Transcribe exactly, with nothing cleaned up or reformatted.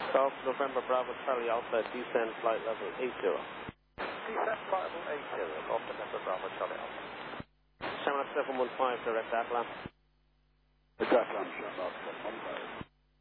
Golf November Bravo Charlie Alpha, descend flight level eight zero. Descent flight level eight zero, Golf November Bravo Charlie Alpha. Shamrock seven one five, direct Atlan. Direct Atlan, Shamrock seven one five.